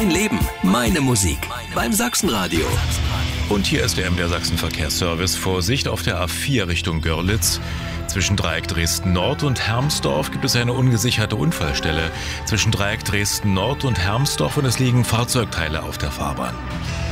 Mein Leben, meine Musik. Beim Sachsenradio. Und hier ist der MDR Sachsen Verkehrsservice. Vorsicht auf der A4 Richtung Görlitz. Zwischen Dreieck Dresden Nord und Hermsdorf gibt es eine ungesicherte Unfallstelle. Zwischen Dreieck Dresden Nord und Hermsdorf und es liegen Fahrzeugteile auf der Fahrbahn.